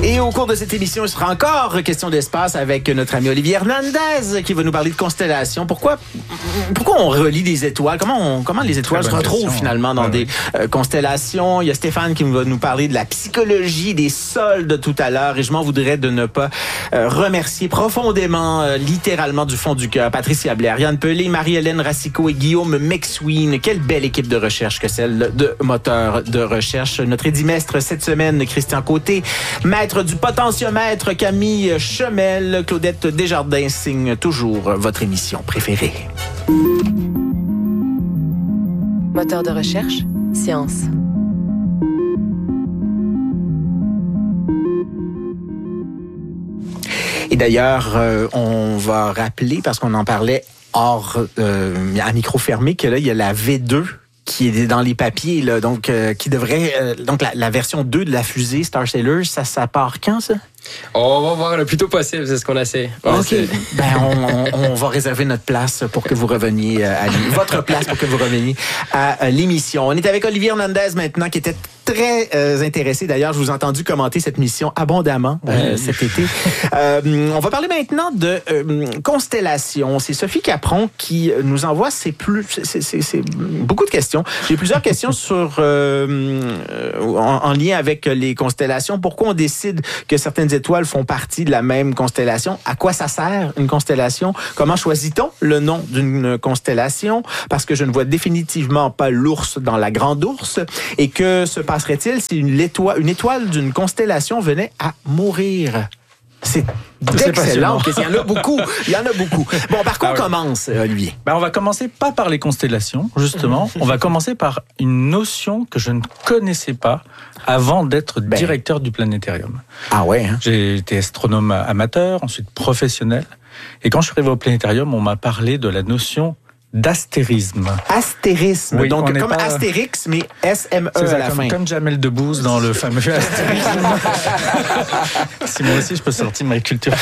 Et au cours de cette émission, il sera encore question d'espace avec notre ami Olivier Hernandez qui va nous parler de constellations. Pourquoi on relie des étoiles? Comment les étoiles se retrouvent finalement dans des constellations? Il y a Stéphane qui va nous parler de la psychologie des soldes tout à l'heure et je m'en voudrais de ne pas remercier profondément, littéralement du fond du cœur, Patricia Blair, Yann Pelé, Marie-Hélène Racicot et Guillaume McSween. Quelle belle équipe de recherche que celle de Moteurs de recherche. Notre édimestre cette semaine, Christian Côté, maître du potentiomètre Camille Chemel, Claudette Desjardins signe toujours votre émission préférée. Moteur de recherche, science. Et d'ailleurs, on va rappeler, parce qu'on en parlait hors à micro fermé, que là, il y a la V2 qui est dans les papiers, là, donc qui devrait... donc, la version 2 de la fusée Star Sailor, ça part quand, ça? On va voir le plus tôt possible, c'est ce qu'on essaie. OK. On va réserver notre place pour que vous reveniez votre place pour que vous reveniez à l'émission. On est avec Olivier Hernandez maintenant, qui était très intéressé. D'ailleurs, je vous ai entendu commenter cette mission abondamment cet été. On va parler maintenant de constellations. C'est Sophie Capron qui nous envoie c'est beaucoup de questions. J'ai plusieurs questions sur en lien avec les constellations. Pourquoi on décide que certaines étoiles font partie de la même constellation? À quoi ça sert une constellation? Comment choisit-on le nom d'une constellation? Parce que je ne vois définitivement pas l'ours dans la grande ours. Et que se passerait-il si une étoile d'une constellation venait à mourir? C'est excellent. Il y en a beaucoup. Bon, par quoi on commence, Olivier? On va commencer pas par les constellations, justement. On va commencer par une notion que je ne connaissais pas avant d'être directeur du planétarium. Ah ouais, hein? J'ai été astronome amateur, ensuite professionnel. Et quand je suis arrivé au planétarium, on m'a parlé de la notion d'astérisme. Astérisme, oui, donc comme Astérix, mais S-M-E à la fin. Comme Jamel Debbouze dans le fameux astérisme. Si moi aussi je peux sortir ma culture.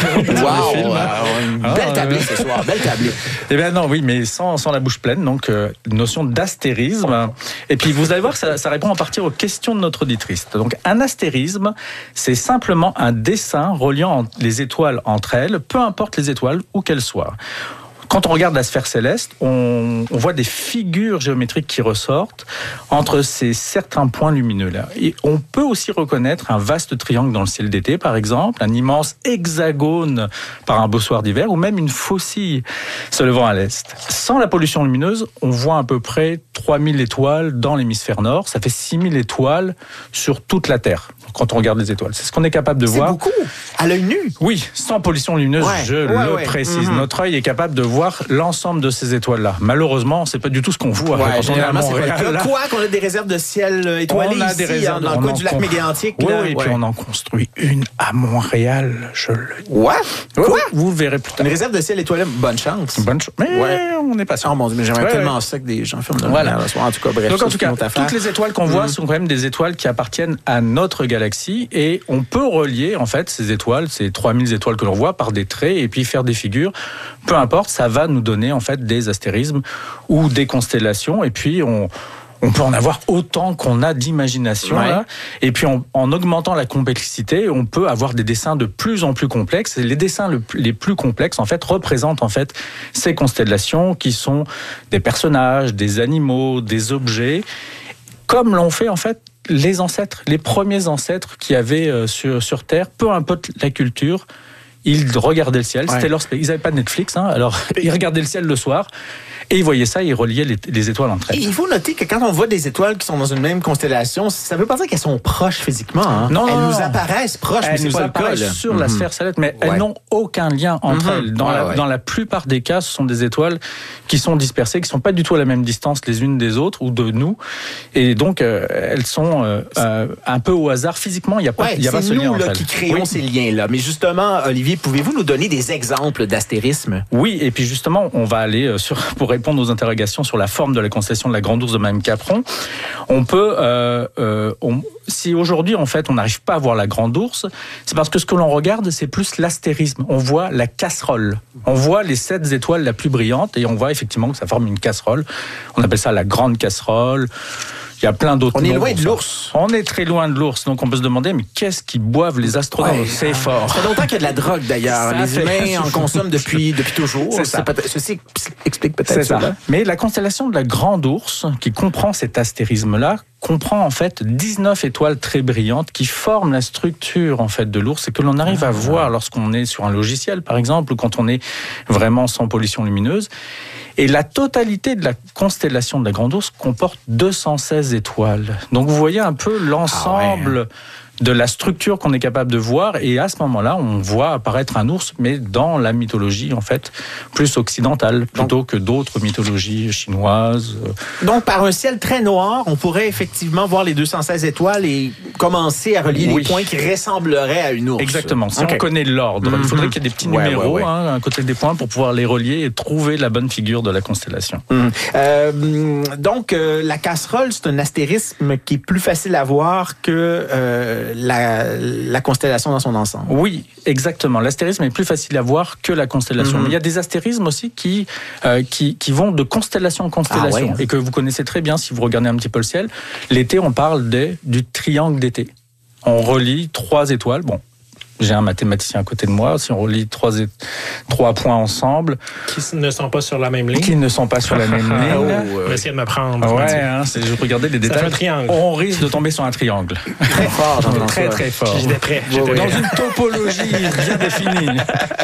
Belle tablée ce soir, belle tablée. Eh bien non, oui, mais sans la bouche pleine, donc notion d'astérisme. Et puis vous allez voir, ça répond en partie aux questions de notre auditrice. Donc un astérisme, c'est simplement un dessin reliant les étoiles entre elles, peu importe les étoiles où qu'elles soient. Quand on regarde la sphère céleste, on voit des figures géométriques qui ressortent entre ces certains points lumineux-là. Et on peut aussi reconnaître un vaste triangle dans le ciel d'été, par exemple, un immense hexagone par un beau soir d'hiver, ou même une faucille se levant à l'est. Sans la pollution lumineuse, on voit à peu près 3000 étoiles dans l'hémisphère nord. Ça fait 6000 étoiles sur toute la Terre, quand on regarde les étoiles. C'est ce qu'on est capable de voir. C'est beaucoup, à l'œil nu. Oui, sans pollution lumineuse, je le précise. Notre œil est capable de voir l'ensemble de ces étoiles-là. Malheureusement, c'est pas du tout ce qu'on voit quand on est à Montréal. Quoi qu'on a des réserves de ciel étoilées on a ici, des réserves, dans le coin du lac Mégantic. Oui, et puis on en construit une à Montréal, je le dis. Quoi? Vous le verrez plus tard. Une réserve de ciel étoilé, bonne chance. Mais on n'est pas sûr. Oh mon Dieu, mais j'aimerais tellement ça que des gens ferment le soir. En tout cas, bref. Donc en tout cas, toutes les étoiles qu'on voit sont quand même des étoiles qui appartiennent à notre galaxie et on peut relier en fait ces étoiles, ces 3000 étoiles que l'on voit par des traits et puis faire des figures. Peu importe, ça va nous donner en fait des astérismes ou des constellations et puis on peut en avoir autant qu'on a d'imagination. Là. Et puis, en augmentant la complexité, on peut avoir des dessins de plus en plus complexes. Et les dessins les plus complexes, en fait, représentent en fait ces constellations qui sont des personnages, des animaux, des objets, comme l'ont fait en fait les ancêtres, les premiers ancêtres qui avaient sur Terre, peu importe la culture. Ils regardaient le ciel, c'était leur spectacle. Ils n'avaient pas de Netflix, alors ils regardaient le ciel le soir et ils voyaient ça et ils reliaient les étoiles entre elles. Et il faut noter que quand on voit des étoiles qui sont dans une même constellation, ça ne veut pas dire qu'elles sont proches physiquement. Hein? Non, elles nous apparaissent proches, mais c'est pas le cas. Elles nous apparaissent sur la sphère céleste, mais elles n'ont aucun lien entre elles. Dans la plupart des cas, ce sont des étoiles qui sont dispersées, qui ne sont pas du tout à la même distance les unes des autres ou de nous. Et donc, elles sont un peu au hasard. Physiquement, il n'y a pas ce lien entre elles. C'est nous qui créons ces liens-là. Mais justement, Olivier, pouvez-vous nous donner des exemples d'astérisme? Oui, et puis justement, on va aller pour répondre aux interrogations sur la forme de la constellation de la Grande Ourse de Mme Capron. On peut, si aujourd'hui, en fait, on n'arrive pas à voir la Grande Ourse, c'est parce que ce que l'on regarde, c'est plus l'astérisme. On voit la casserole. On voit les 7 étoiles la plus brillantes et on voit effectivement que ça forme une casserole. On appelle ça la grande casserole. Il y a plein d'autres. On est noms loin pour de ça. l'ours. On est très loin de l'ours, donc on peut se demander, mais qu'est-ce qu'ils boivent les astronautes? Ouais, C'est fort. Ça fait longtemps qu'il y a de la drogue, d'ailleurs. Ça Les fait- humains en consomment depuis toujours. C'est ça. Ceci explique peut-être C'est ça. cela. Mais la constellation de la Grande Ourse, qui comprend cet astérisme-là, comprend en fait 19 étoiles très brillantes qui forment la structure en fait de l'ours et que l'on arrive à voir lorsqu'on est sur un logiciel, par exemple, ou quand on est vraiment sans pollution lumineuse. Et la totalité de la constellation de la Grande Ourse comporte 216 étoiles. Donc vous voyez un peu l'ensemble de la structure qu'on est capable de voir, et à ce moment-là, on voit apparaître un ours, mais dans la mythologie en fait plus occidentale, plutôt que d'autres mythologies chinoises. Donc, par un ciel très noir, on pourrait effectivement voir les 216 étoiles et commencer à relier les points qui ressembleraient à une ours. Exactement. Si OK. on connaît l'ordre, il faudrait qu'il y ait des petits numéros à côté des points pour pouvoir les relier et trouver la bonne figure de la constellation. Donc, la casserole, c'est un astérisme qui est plus facile à voir que la constellation dans son ensemble. Oui, exactement. L'astérisme est plus facile à voir que la constellation. Mais il y a des astérismes aussi qui vont de constellation en constellation et que vous connaissez très bien si vous regardez un petit peu le ciel. L'été, on parle du triangle d'été. On relie 3 étoiles. Bon, j'ai un mathématicien à côté de moi. Si on relie 3 points ensemble, Qui ne sont pas sur la même ligne. qui ne sont pas sur la même ligne. Je vais essayer de me prendre. Ouais, je regardais les Ça fait détails. un triangle. On risque de tomber sur un triangle. Très fort, Jean-François. Très très fort. J'étais prêt. Dans une topologie bien définie.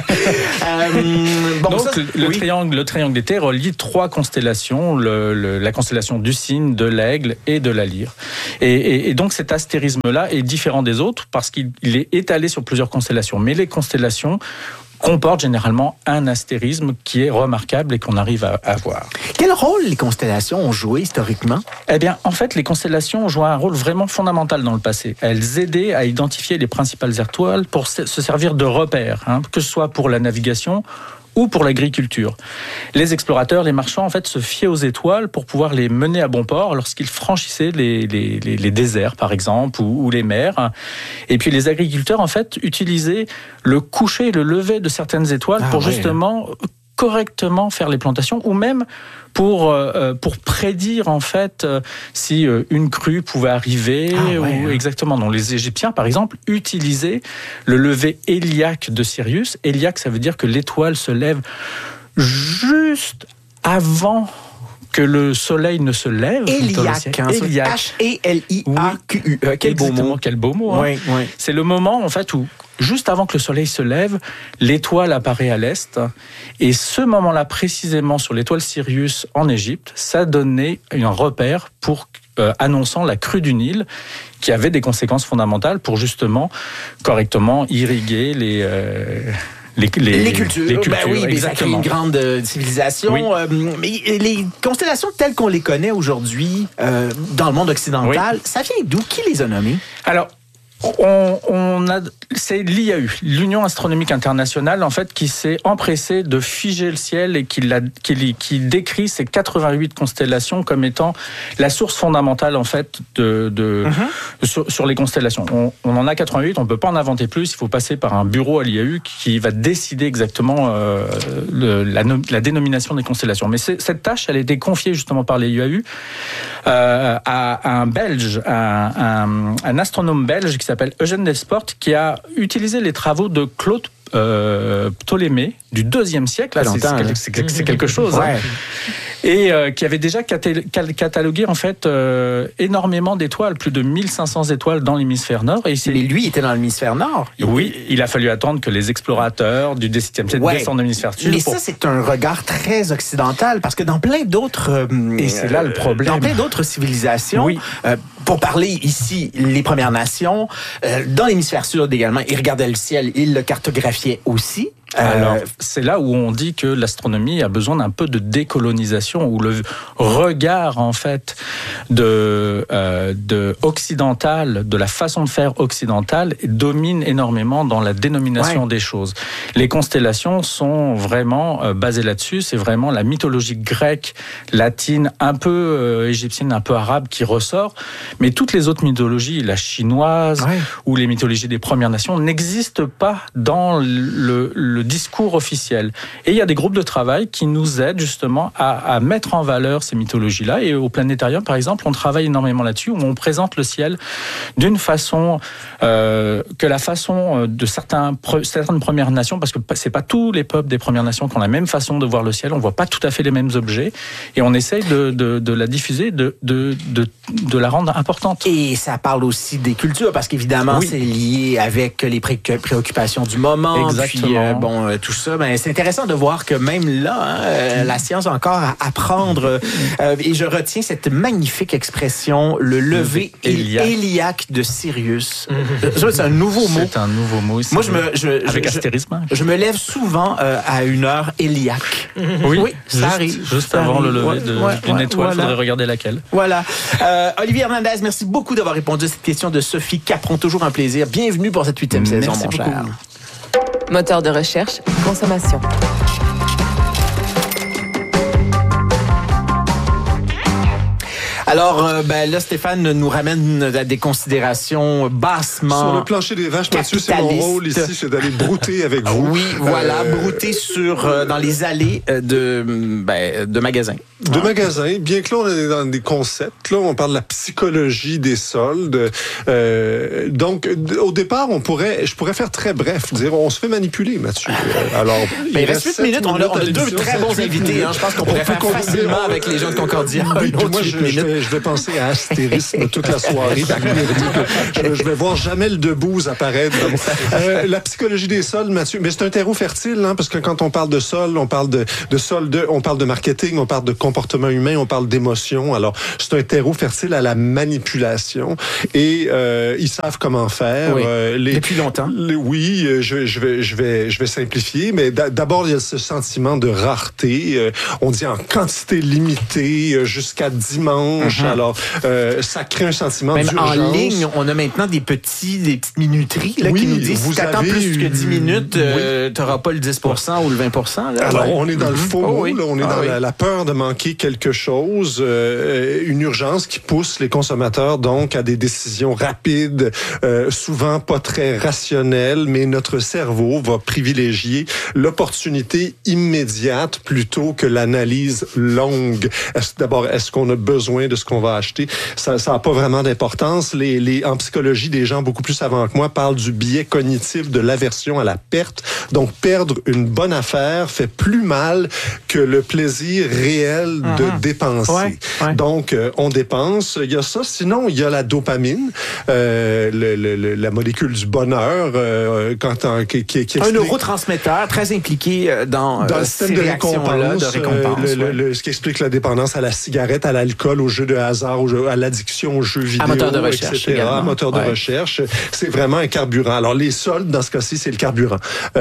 Donc, le triangle d'été relie 3 constellations, la constellation du Cygne, de l'Aigle et de la Lyre. Et donc cet astérisme-là est différent des autres parce qu'il est étalé sur plusieurs constellations. Mais les constellations comportent généralement un astérisme qui est remarquable et qu'on arrive à voir. Quel rôle les constellations ont joué historiquement? Eh bien, en fait, les constellations ont joué un rôle vraiment fondamental dans le passé. Elles aidaient à identifier les principales étoiles pour se servir de repères, que ce soit pour la navigation ou pour l'agriculture. Les explorateurs, les marchands, en fait, se fiaient aux étoiles pour pouvoir les mener à bon port lorsqu'ils franchissaient les déserts, par exemple, ou les mers. Et puis les agriculteurs, en fait, utilisaient le coucher et le lever de certaines étoiles pour justement correctement faire les plantations, ou même pour prédire en fait si une crue pouvait arriver. Exactement. Donc les Égyptiens, par exemple, utilisaient le lever héliaque de Sirius. Héliaque, ça veut dire que l'étoile se lève juste avant que le soleil ne se lève. Héliaque. H-E-L-I-A-Q-U. Quel beau mot. Quel beau mot. Oui. C'est le moment en fait où, juste avant que le soleil se lève, l'étoile apparaît à l'est. Et ce moment-là, précisément sur l'étoile Sirius en Égypte, ça donnait un repère pour annonçant la crue du Nil, qui avait des conséquences fondamentales pour justement correctement irriguer les cultures. Ben oui, mais ça crée une grande civilisation. Oui. Mais les constellations telles qu'on les connaît aujourd'hui dans le monde occidental, ça vient d'où? Qui les a nommées? Alors, c'est l'IAU, l'Union astronomique internationale, en fait, qui s'est empressée de figer le ciel et qui décrit ces 88 constellations comme étant la source fondamentale, en fait, sur les constellations. On en a 88, on ne peut pas en inventer plus. Il faut passer par un bureau à l'IAU qui va décider exactement la dénomination des constellations. Mais cette tâche, elle a été confiée justement par l'IAU à un Belge, un astronome belge qui s'appelle Eugène Delsport, qui a utilisé les travaux de Claude Ptolémée du IIe siècle. Là, c'est quelque chose. Et qui avait déjà catalogué en fait énormément d'étoiles, plus de 1500 étoiles dans l'hémisphère nord. Mais lui, il était dans l'hémisphère nord. Oui, il a fallu attendre que les explorateurs du XVIIe siècle descendent dans l'hémisphère sud. Mais ça, c'est un regard très occidental, parce que dans plein d'autres... et c'est là le problème. Dans plein d'autres civilisations, pour parler ici, les Premières Nations, dans l'hémisphère sud également, ils regardaient le ciel, ils le cartographiaient aussi. Alors, c'est là où on dit que l'astronomie a besoin d'un peu de décolonisation, où le regard en fait de occidental, de la façon de faire occidentale, domine énormément dans la dénomination des choses. Les constellations sont vraiment basées là-dessus. C'est vraiment la mythologie grecque, latine, un peu égyptienne, un peu arabe qui ressort. Mais toutes les autres mythologies, la chinoise ou les mythologies des Premières Nations, n'existent pas dans le le discours officiel. Et il y a des groupes de travail qui nous aident justement à mettre en valeur ces mythologies-là. Et au Planétarium, par exemple, on travaille énormément là-dessus, où on présente le ciel d'une façon que la façon de certaines Premières Nations, parce que c'est pas tous les peuples des Premières Nations qui ont la même façon de voir le ciel, on voit pas tout à fait les mêmes objets, et on essaye de la diffuser, de la rendre importante. Et ça parle aussi des cultures, parce qu'évidemment, c'est lié avec les préoccupations du moment. Exactement. Puis, tout ça. Ben, c'est intéressant de voir que même là, la science a encore à apprendre. Et je retiens cette magnifique expression, le lever héliaque de Sirius. Ça, c'est un nouveau mot. C'est un nouveau mot. Moi, avec astérisme. Je me lève souvent à une heure héliaque. Oui, ça arrive. Juste avant le lever d'une étoile, il faudrait regarder laquelle. Voilà. Olivier Hernandez, merci beaucoup d'avoir répondu à cette question de Sophie Capron. Toujours un plaisir. Bienvenue pour cette 8e saison, mon cher. Moteur de recherche, consommation. Alors, là, Stéphane nous ramène à des considérations bassement sur le plancher des vaches, Mathieu, c'est mon rôle ici, c'est d'aller brouter avec vous. Oui, voilà, brouter dans les allées de magasins. De magasins, bien que là, on est dans des concepts. Là, on parle de la psychologie des soldes. Donc, au départ, je pourrais faire très bref, dire on se fait manipuler, Mathieu. Alors, il reste 8 minutes. On a deux très bons invités. Je pense qu'on pourrait faire facilement avec les gens de Concordia. Moi, je vais penser à Astérisme toute la soirée. Je vais voir Jamel Debbouze apparaître. La psychologie des soldes, Mathieu, mais c'est un terreau fertile, parce que quand on parle de soldes, on parle de soldes, on parle de marketing, on parle de comportement humain, on parle d'émotion. Alors, c'est un terreau fertile à la manipulation et ils savent comment faire. Oui. Depuis longtemps. Je vais simplifier, mais d'abord, il y a ce sentiment de rareté. On dit en quantité limitée jusqu'à dimanche. Alors, ça crée un sentiment d'urgence. En ligne, on a maintenant des petites minuteries qui nous disent si tu attends plus que 10 minutes, tu n'auras pas le 10% ou le 20%. Là. Alors, on est dans le faux mot, on est dans la peur de manquer quelque chose, une urgence qui pousse les consommateurs donc à des décisions rapides, souvent pas très rationnelles, mais notre cerveau va privilégier l'opportunité immédiate plutôt que l'analyse longue. Est-ce qu'on a besoin de ce qu'on va acheter? Ça n'a pas vraiment d'importance. En psychologie, des gens beaucoup plus savants que moi parlent du biais cognitif de l'aversion à la perte. Donc, perdre une bonne affaire fait plus mal que le plaisir réel de dépenser. Ouais. Donc, on dépense. Il y a ça. Sinon, il y a la dopamine, la molécule du bonheur, qui est un neurotransmetteur très impliqué dans le système de récompense. Ce qui explique la dépendance à la cigarette, à l'alcool, aux jeux de hasard, à l'addiction, aux jeux vidéo, moteur de recherche, etc. Moteur de recherche. C'est vraiment un carburant. Alors, les soldes, dans ce cas-ci, c'est le carburant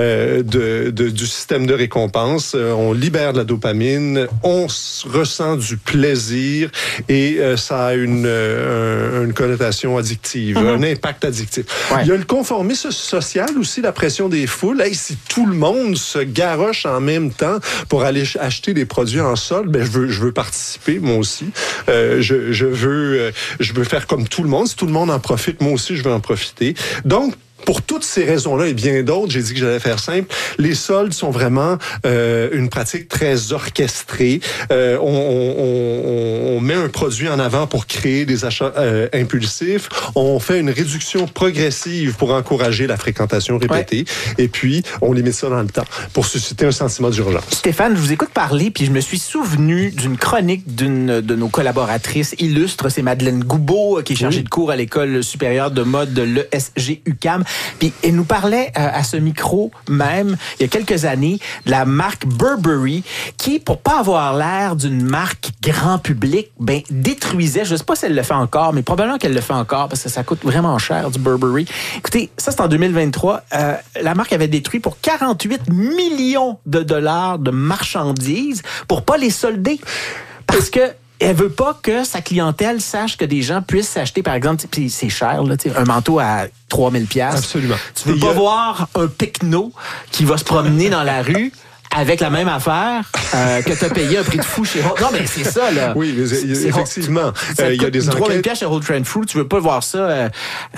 du système de récompense. On libère de la dopamine, on ressent du plaisir et ça a une connotation addictive, un impact addictif. Ouais. Il y a le conformisme social aussi, la pression des foules. Hey, si tout le monde se garoche en même temps pour aller acheter des produits en solde, je veux participer, moi aussi. Je veux faire comme tout le monde. Si tout le monde en profite, moi aussi, je veux en profiter. Donc, pour toutes ces raisons-là et bien d'autres, j'ai dit que j'allais faire simple, les soldes sont vraiment une pratique très orchestrée. On met un produit en avant pour créer des achats impulsifs. On fait une réduction progressive pour encourager la fréquentation répétée. Ouais. Et puis, on limite ça dans le temps pour susciter un sentiment d'urgence. Stéphane, je vous écoute parler, puis je me suis souvenu d'une chronique d'une de nos collaboratrices illustres. C'est Madeleine Goubeau, qui est chargée de cours à l'École supérieure de mode de l'ESG-UQAM. Puis elle nous parlait à ce micro même, il y a quelques années, de la marque Burberry qui, pour pas avoir l'air d'une marque grand public, détruisait, je sais pas si elle le fait encore, mais probablement qu'elle le fait encore parce que ça coûte vraiment cher du Burberry. Écoutez, ça c'est en 2023. La marque avait détruit pour 48 millions de dollars de marchandises pour pas les solder. Parce que elle veut pas que sa clientèle sache que des gens puissent s'acheter, par exemple, puis c'est cher, là, un manteau à 3000$. Absolument. Tu veux pas voir un pecno qui va se promener dans la rue avec la même affaire que tu as payé un prix de fou chez Holt. Non, mais c'est ça, là. Oui, effectivement. Il y a des 3 000 $ chez Holt Renfrew. Tu veux pas voir ça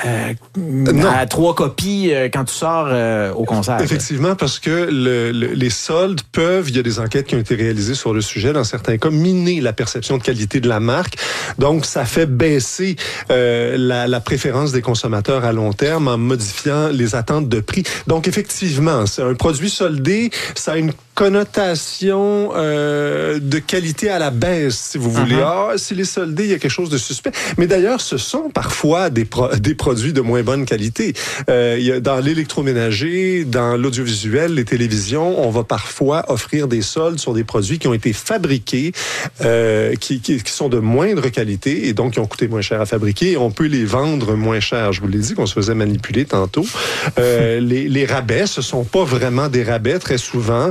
à 3 copies quand tu sors au concert. Effectivement, parce que les soldes peuvent, il y a des enquêtes qui ont été réalisées sur le sujet, dans certains cas, miner la perception de qualité de la marque. Donc, ça fait baisser la préférence des consommateurs à long terme en modifiant les attentes de prix. Donc, effectivement, c'est un produit soldé, ça a une connotation de qualité à la baisse, si vous voulez. S'il est soldé, il y a quelque chose de suspect. Mais d'ailleurs, ce sont parfois des produits de moins bonne qualité. Dans l'électroménager, dans l'audiovisuel, les télévisions, on va parfois offrir des soldes sur des produits qui ont été fabriqués, qui sont de moindre qualité et donc qui ont coûté moins cher à fabriquer. On peut les vendre moins cher. Je vous l'ai dit qu'on se faisait manipuler tantôt. Les rabais, ce sont pas vraiment des rabais très souvent.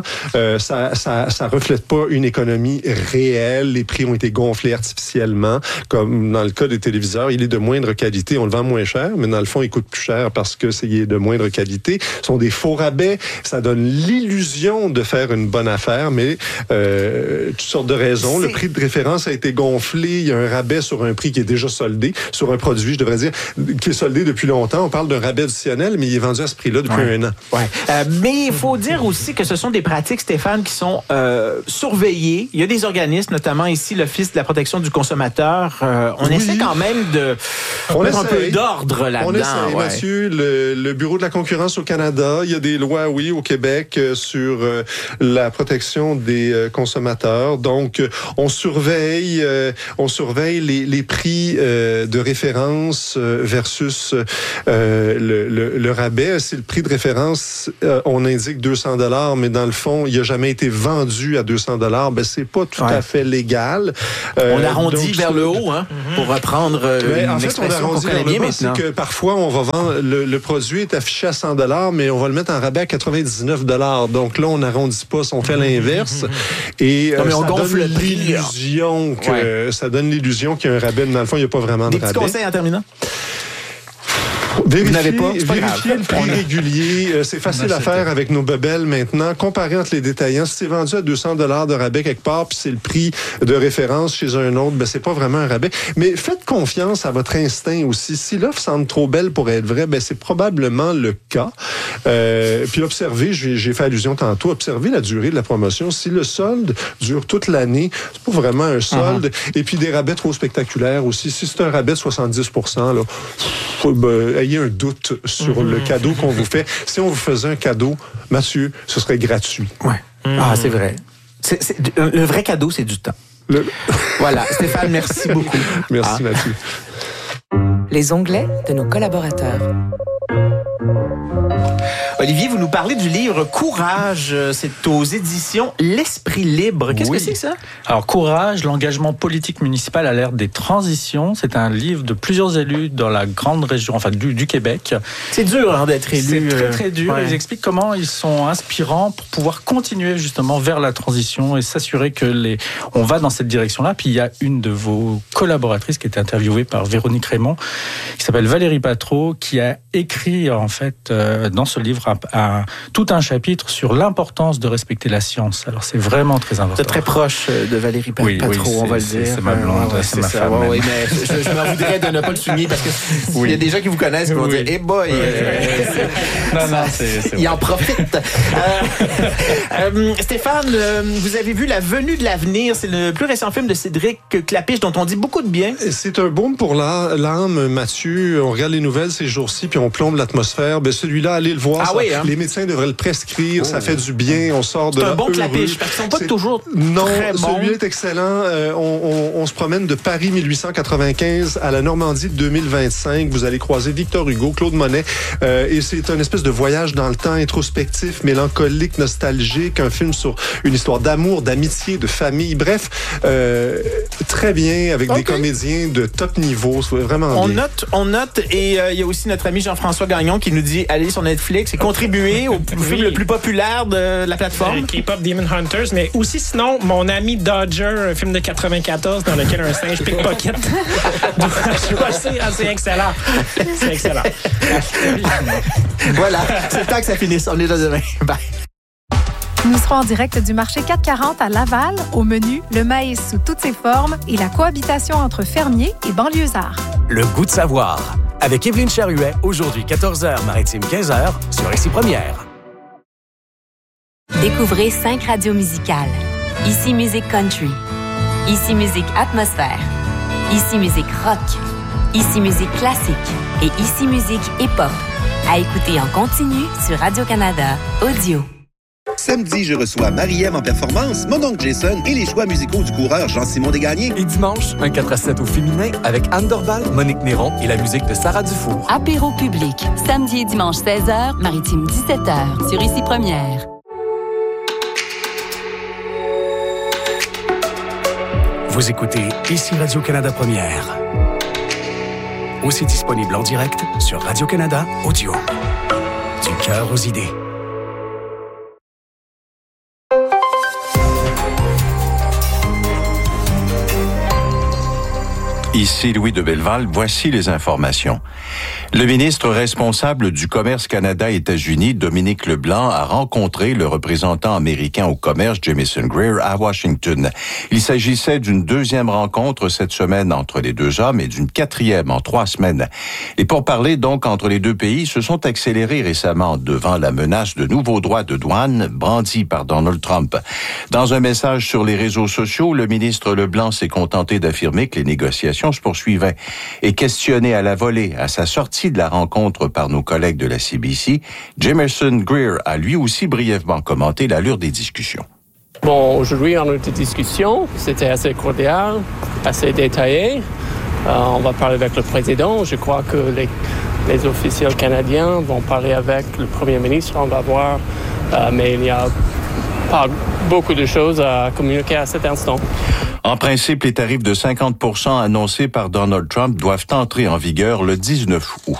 Ça reflète pas une économie réelle. Les prix ont été gonflés artificiellement, comme dans le cas des téléviseurs. Il est de moindre qualité, on le vend moins cher, mais dans le fond, il coûte plus cher parce que c'est de moindre qualité. Ce sont des faux rabais. Ça donne l'illusion de faire une bonne affaire, mais toutes sortes de raisons. Le prix de référence a été gonflé. Il y a un rabais sur un prix qui est déjà soldé, sur un produit, je devrais dire, qui est soldé depuis longtemps. On parle d'un rabais additionnel, mais il est vendu à ce prix-là depuis un an. Ouais. Mais il faut dire aussi que ce sont des pratiques, Stéphane, qui sont surveillées. Il y a des organismes, notamment ici l'Office de la protection du consommateur. On essaie quand même de mettre un peu d'ordre là-dedans. On essaie, Mathieu. Le Bureau de la concurrence au Canada, il y a des lois, oui, au Québec sur la protection des consommateurs. Donc, on surveille les prix de référence versus le rabais. Si le prix de référence, on indique 200 $, mais dans le fond, il n'a jamais été vendu à 200 $, ben c'est pas tout à fait légal. On arrondit vers le haut, hein, pour reprendre une expression qu'on connaît bien maintenant. C'est que parfois, on va vendre, le produit est affiché à 100 $, mais on va le mettre en rabais à 99 $. Donc là, on n'arrondit pas, on fait l'inverse. Et on gonfle le prix. Ça donne l'illusion qu'il y a un rabais, mais dans le fond, il n'y a pas vraiment de rabais. Des petits conseils en terminant? Vérifier le prix régulier, c'est facile à faire avec nos bebelles maintenant. Comparer entre les détaillants, si c'est vendu à 200 $ de rabais quelque part, puis c'est le prix de référence chez un autre, ben c'est pas vraiment un rabais. Mais faites confiance à votre instinct aussi. Si l'offre semble trop belle pour être vraie, ben c'est probablement le cas. Puis observez, j'ai fait allusion tantôt, observez la durée de la promotion. Si le solde dure toute l'année, c'est pas vraiment un solde. Et puis des rabais trop spectaculaires aussi. Si c'est un rabais de 70%, là, ayez un doute sur le cadeau qu'on vous fait. Si on vous faisait un cadeau, Mathieu, ce serait gratuit. Ouais. Ah, c'est vrai. Le vrai cadeau, c'est du temps. Voilà. Stéphane, merci beaucoup. Merci, Mathieu. Les onglets de nos collaborateurs. Olivier, vous nous parlez du livre Courage. C'est aux éditions L'Esprit Libre. Qu'est-ce que c'est que ça? Alors, Courage, l'engagement politique municipal à l'ère des transitions. C'est un livre de plusieurs élus dans la grande région, enfin du Québec. C'est dur d'être élu. C'est très dur. Ouais. Ils expliquent comment ils sont inspirants pour pouvoir continuer justement vers la transition et s'assurer que on va dans cette direction-là. Puis il y a une de vos collaboratrices qui a été interviewée par Véronique Raymond, qui s'appelle Valérie Patreau, qui a écrit en fait dans ce livre tout un chapitre sur l'importance de respecter la science. Alors c'est vraiment très important. C'est très proche de Valérie Patreau, on va le dire. C'est ma blonde, c'est ma femme. Oui, mais je m'en voudrais de ne pas le souligner parce que il y a des gens qui vous connaissent qui vont dire, hey boy, il en profite. Stéphane, vous avez vu La Venue de l'avenir, c'est le plus récent film de Cédric Klapisch dont on dit beaucoup de bien. C'est un baume pour l'âme, Mathieu. On regarde les nouvelles ces jours-ci puis on plombe l'atmosphère. Ben celui-là, allez le voir. Les médecins devraient le prescrire, ça fait du bien, on sort de là. C'est un bon Klapisch, parce qu'ils sont pas toujours très bons. Celui-là est excellent. On se promène de Paris 1895 à la Normandie 2025. Vous allez croiser Victor Hugo, Claude Monet, et c'est un espèce de voyage dans le temps introspectif, mélancolique, nostalgique, un film sur une histoire d'amour, d'amitié, de famille, bref, très bien, avec des comédiens de top niveau, c'est vraiment bien. On note, et il y a aussi notre ami Jean-François Gagnon qui nous dit, allez sur Netflix et contribuer au film le plus populaire de la plateforme. K-pop Demon Hunters, mais aussi sinon, Mon ami Dodger, un film de 94 dans lequel un singe pickpocket. C'est excellent. C'est excellent. Voilà, c'est le temps que ça finisse. On est là demain. Bye. Nous serons en direct du marché 440 à Laval. Au menu, le maïs sous toutes ses formes et la cohabitation entre fermiers et banlieusards. Le goût de savoir. Avec Évelyne Charuet, aujourd'hui 14h, Maritime 15h, sur Ici Première. Découvrez 5 radios musicales. Ici Musique Country. Ici Musique Atmosphère. Ici Musique Rock. Ici Musique Classique. Et Ici Musique Hip-Hop. À écouter en continu sur Radio-Canada Audio. Samedi, je reçois Marie-Ève en performance, mon oncle Jason et les choix musicaux du coureur Jean-Simon Desgagnés. Et dimanche, un 4-7 au féminin avec Anne Dorval, Monique Néron et la musique de Sarah Dufour. Apéro public, samedi et dimanche 16h, Maritime 17h, sur Ici Première. Vous écoutez Ici Radio-Canada Première. Aussi disponible en direct sur Radio-Canada Audio. Du cœur aux idées. Ici Louis de Belleval, voici les informations. Le ministre responsable du Commerce Canada-États-Unis, Dominique Leblanc, a rencontré le représentant américain au commerce, Jamieson Greer, à Washington. Il s'agissait d'une deuxième rencontre cette semaine entre les deux hommes et d'une quatrième en 3 semaines. Les pourparlers donc entre les deux pays se sont accélérés récemment devant la menace de nouveaux droits de douane brandis par Donald Trump. Dans un message sur les réseaux sociaux, le ministre Leblanc s'est contenté d'affirmer que les négociations se poursuivait. Et questionné à la volée à sa sortie de la rencontre par nos collègues de la CBC, Jamieson Greer a lui aussi brièvement commenté l'allure des discussions. Bon, aujourd'hui, on a eu des discussions. C'était assez cordial, assez détaillé. On va parler avec le président. Je crois que les officiels canadiens vont parler avec le premier ministre. On va voir. Mais il n'y a pas beaucoup de choses à communiquer à cet instant. En principe, les tarifs de 50% annoncés par Donald Trump doivent entrer en vigueur le 19 août.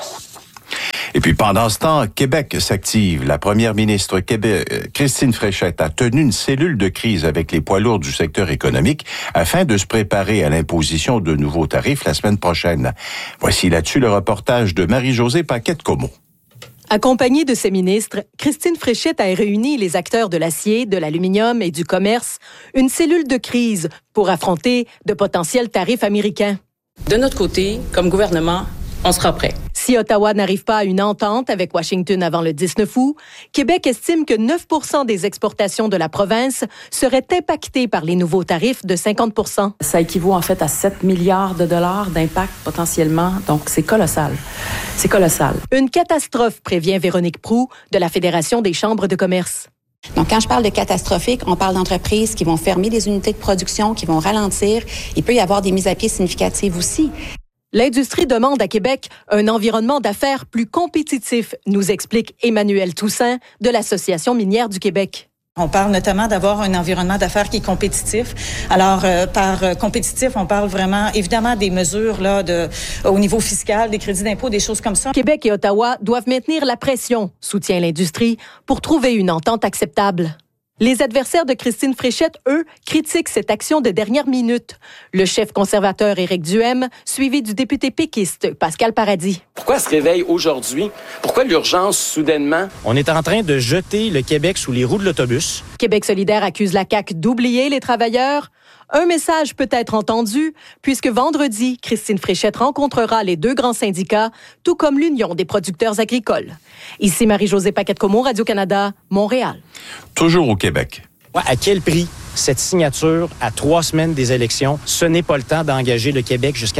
Et puis pendant ce temps, Québec s'active. La première ministre Christine Fréchette a tenu une cellule de crise avec les poids lourds du secteur économique afin de se préparer à l'imposition de nouveaux tarifs la semaine prochaine. Voici là-dessus le reportage de Marie-Josée Paquette-Comeau. Accompagnée de ses ministres, Christine Fréchette a réuni les acteurs de l'acier, de l'aluminium et du commerce, une cellule de crise pour affronter de potentiels tarifs américains. De notre côté, comme gouvernement, on sera prêt. Si Ottawa n'arrive pas à une entente avec Washington avant le 19 août, Québec estime que 9% des exportations de la province seraient impactées par les nouveaux tarifs de 50%. Ça équivaut en fait à 7 milliards de dollars d'impact potentiellement, donc c'est colossal. C'est colossal. Une catastrophe, prévient Véronique Proulx de la Fédération des chambres de commerce. Donc, quand je parle de catastrophique, on parle d'entreprises qui vont fermer des unités de production, qui vont ralentir. Il peut y avoir des mises à pied significatives aussi. L'industrie demande à Québec un environnement d'affaires plus compétitif, nous explique Emmanuel Toussaint de l'Association minière du Québec. On parle notamment d'avoir un environnement d'affaires qui est compétitif. Alors, par compétitif, on parle vraiment, évidemment, des mesures là au niveau fiscal, des crédits d'impôt, des choses comme ça. Québec et Ottawa doivent maintenir la pression, soutient l'industrie, pour trouver une entente acceptable. Les adversaires de Christine Fréchette, eux, critiquent cette action de dernière minute. Le chef conservateur Éric Duhem, suivi du député péquiste Pascal Paradis. Pourquoi se réveille aujourd'hui? Pourquoi l'urgence soudainement? On est en train de jeter le Québec sous les roues de l'autobus. Québec solidaire accuse la CAQ d'oublier les travailleurs. Un message peut être entendu, puisque vendredi, Christine Fréchette rencontrera les 2 grands syndicats, tout comme l'Union des producteurs agricoles. Ici Marie-Josée Paquette-Comeau, Radio-Canada, Montréal. Toujours au Québec. À quel prix cette signature à 3 semaines des élections? Ce n'est pas le temps d'engager le Québec jusqu'à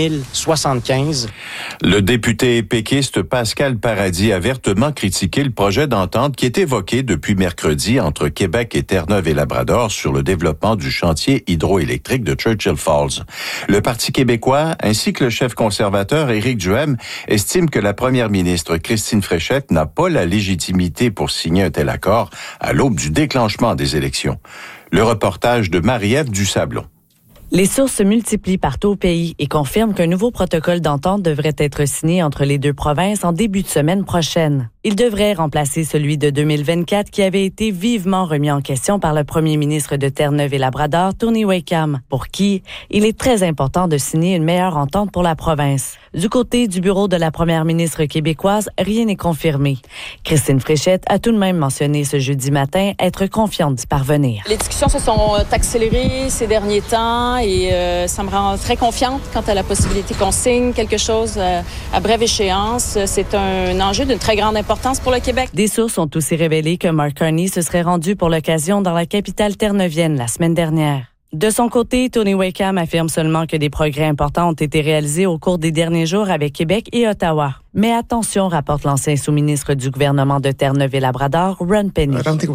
2075. Le député péquiste Pascal Paradis a vertement critiqué le projet d'entente qui est évoqué depuis mercredi entre Québec et Terre-Neuve et Labrador sur le développement du chantier hydroélectrique de Churchill Falls. Le Parti québécois ainsi que le chef conservateur Éric Duhem estiment que la première ministre Christine Fréchette n'a pas la légitimité pour signer un tel accord à l'aube du déclenchement des élections. Le reportage de Marie-Ève Dusablon. Les sources se multiplient partout au pays et confirment qu'un nouveau protocole d'entente devrait être signé entre les deux provinces en début de semaine prochaine. Il devrait remplacer celui de 2024 qui avait été vivement remis en question par le premier ministre de Terre-Neuve-et-Labrador, Tony Wakeham, pour qui il est très important de signer une meilleure entente pour la province. Du côté du bureau de la première ministre québécoise, rien n'est confirmé. Christine Fréchette a tout de même mentionné ce jeudi matin être confiante d'y parvenir. Les discussions se sont accélérées ces derniers temps et ça me rend très confiante quant à la possibilité qu'on signe quelque chose à brève échéance. C'est un enjeu d'une très grande importance pour le Québec. Des sources ont aussi révélé que Mark Carney se serait rendu pour l'occasion dans la capitale terre-neuvienne la semaine dernière. De son côté, Tony Wakeham affirme seulement que des progrès importants ont été réalisés au cours des derniers jours avec Québec et Ottawa. Mais attention, rapporte l'ancien sous-ministre du gouvernement de Terre-Neuve-et-Labrador, Ron Penny.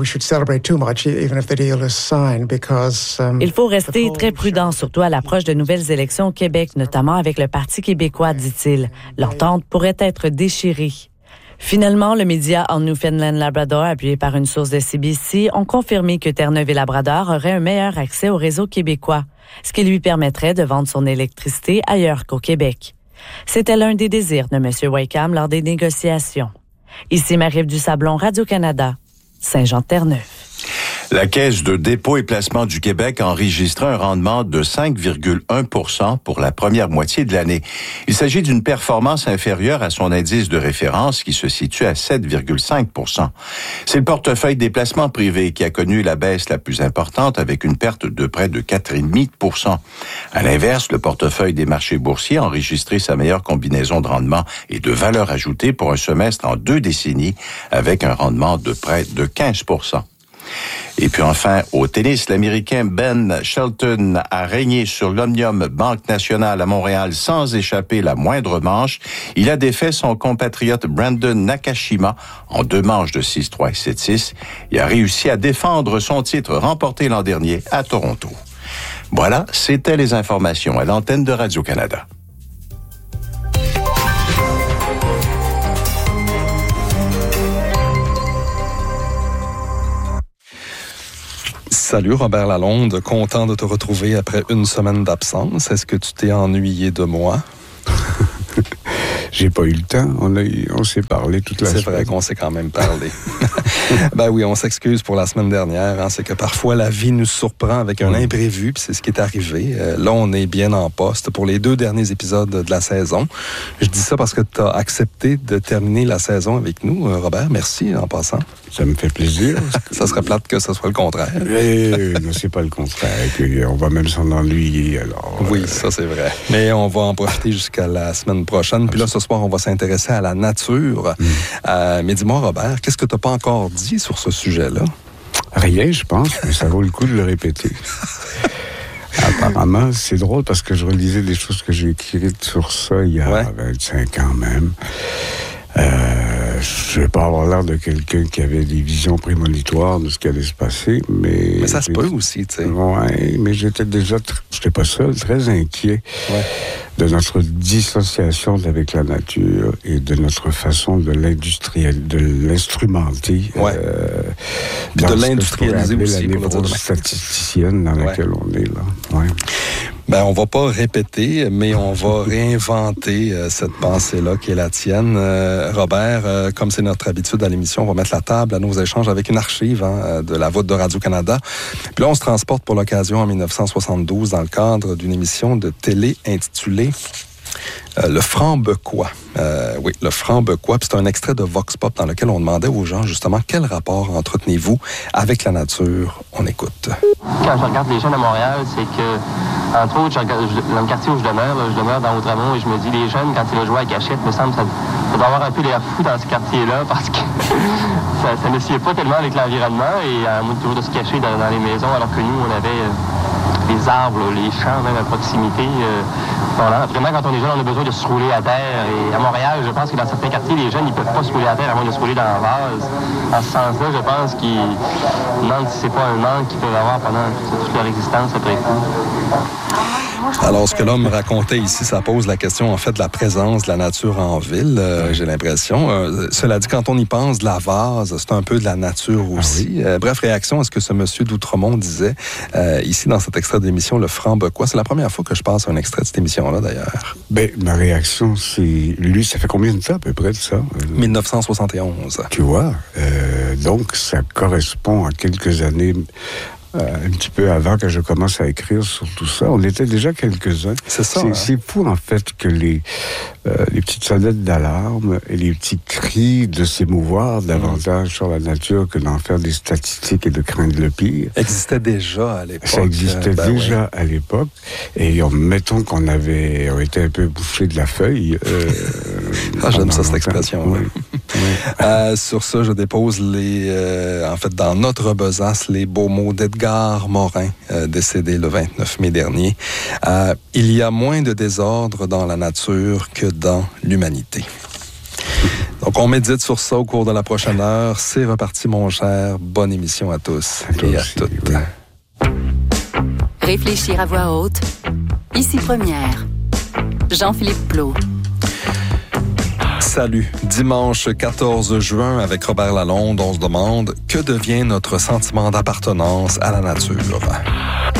Il faut rester très prudent, surtout à l'approche de nouvelles élections au Québec, notamment avec le Parti québécois, dit-il. L'entente pourrait être déchirée. Finalement, le média en Newfoundland-Labrador, appuyé par une source de CBC, ont confirmé que Terre-Neuve-et-Labrador aurait un meilleur accès au réseau québécois, ce qui lui permettrait de vendre son électricité ailleurs qu'au Québec. C'était l'un des désirs de M. Wakeham lors des négociations. Ici Marie-Ève Dusablon, Radio-Canada, Saint-Jean-de-Terre-Neuve. La Caisse de dépôt et placement du Québec a enregistré un rendement de 5,1 pour la première moitié de l'année. Il s'agit d'une performance inférieure à son indice de référence qui se situe à 7,5 C'est le portefeuille des placements privés qui a connu la baisse la plus importante avec une perte de près de 4,5 À l'inverse, le portefeuille des marchés boursiers a enregistré sa meilleure combinaison de rendement et de valeur ajoutée pour un semestre en 2 décennies avec un rendement de près de 15 Et puis enfin, au tennis, l'Américain Ben Shelton a régné sur l'Omnium Banque Nationale à Montréal sans échapper la moindre manche. Il a défait son compatriote Brandon Nakashima en 2 manches de 6-3 et 7-6 et a réussi à défendre son titre remporté l'an dernier à Toronto. Voilà, c'était les informations à l'antenne de Radio-Canada. Salut Robert Lalonde, content de te retrouver après une semaine d'absence. Est-ce que tu t'es ennuyé de moi? J'ai pas eu le temps. On s'est parlé toute la semaine. C'est vrai qu'on s'est quand même parlé. Ben oui, on s'excuse pour la semaine dernière. Hein. C'est que parfois, la vie nous surprend avec un imprévu, puis c'est ce qui est arrivé. Là, on est bien en poste pour les 2 derniers épisodes de la saison. Je dis ça parce que tu as accepté de terminer la saison avec nous, Robert. Merci, en passant. Ça me fait plaisir. Ça serait plate que ce soit le contraire. Non, c'est pas le contraire. On va même s'en ennuyer, alors. Oui, ça, c'est vrai. Mais on va en profiter jusqu'à la semaine prochaine. Puis là, ce soir, on va s'intéresser à la nature. Mais dis-moi, Robert, qu'est-ce que tu n'as pas encore dit sur ce sujet-là? Rien, je pense, mais ça vaut le coup de le répéter. Apparemment, c'est drôle parce que je relisais des choses que j'ai écrites sur ça il y a 25 ans même. Je vais pas avoir l'air de quelqu'un qui avait des visions prémonitoires de ce qui allait se passer, mais ça se peut aussi, tu sais. Ouais, mais j'étais pas seul, très inquiet de notre dissociation avec la nature et de notre façon de l'instrumenter. Puis de l'industrialiser aussi. La névrose statisticienne dans laquelle on est là. Ouais. Ben, on va pas répéter, mais on va réinventer cette pensée-là qui est la tienne. Robert, comme c'est notre habitude à l'émission, on va mettre la table à nos échanges avec une archive de la voûte de Radio-Canada. Puis là, on se transporte pour l'occasion en 1972 dans le cadre d'une émission de télé intitulée Le Franc-Bequois. Oui, Le Franc-Bequois. Puis c'est un extrait de Vox Pop dans lequel on demandait aux gens, justement, quel rapport entretenez-vous avec la nature? On écoute. Quand je regarde les jeunes à Montréal, c'est que, entre autres, dans le quartier où je demeure dans Outremont, et je me dis, les jeunes, quand ils jouent à cachette, me semble ça doit avoir un peu l'air fou dans ce quartier-là, parce que ça ne sied pas tellement avec l'environnement, et à moins toujours de se cacher dans les maisons, alors que nous, on avait les arbres, les champs, même à proximité. Voilà. Vraiment, quand on est jeune, on a besoin de se rouler à terre. Et à Montréal, je pense que dans certains quartiers, les jeunes, ils ne peuvent pas se rouler à terre à moins de se rouler dans la vase. En ce sens-là, je pense qu'ils demandent si c'est pas un manque qu'ils peuvent avoir pendant toute leur existence après coup. Alors, ce que l'homme racontait ici, ça pose la question, en fait, de la présence de la nature en ville, j'ai l'impression. Cela dit, quand on y pense, de la vase, c'est un peu de la nature aussi. Bref, réaction à ce que ce monsieur d'Outremont disait ici dans cet extrait d'émission, Le Franc-Bequois. C'est la première fois que je passe un extrait de cette émission-là, d'ailleurs. Ben, ma réaction, c'est... Lui, ça fait combien de temps, à peu près, de ça? 1971. Tu vois, donc ça correspond à quelques années... un petit peu avant que je commence à écrire sur tout ça. On était déjà quelques-uns. C'est ça. C'est fou, en fait, que les petites sonnettes d'alarme et les petits cris de s'émouvoir davantage sur la nature que d'en faire des statistiques et de craindre le pire. Existait déjà à l'époque. Ça existait déjà à l'époque. Et mettons qu'on avait été un peu bouffé de la feuille. J'aime ça, cette expression. Oui. Sur ça, je dépose en fait, dans notre besace, les beaux mots d'Edgar Morin, décédé le 29 mai dernier. Il y a moins de désordre dans la nature que dans l'humanité. Donc, on médite sur ça au cours de la prochaine heure. C'est reparti, mon cher. Bonne émission à tous et à toutes. Oui. Réfléchir à voix haute. Ici Première. Jean-Philippe Plot. Salut. Dimanche 14 juin, avec Robert Lalonde, on se demande que devient notre sentiment d'appartenance à la nature.